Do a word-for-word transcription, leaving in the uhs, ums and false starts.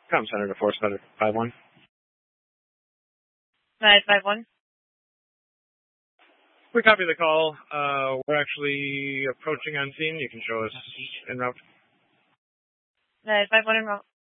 Com Center to Force Cutter five one. Nine five one. We copy the call. Uh, we're actually approaching on scene. You can show us en route. Nine five one en route.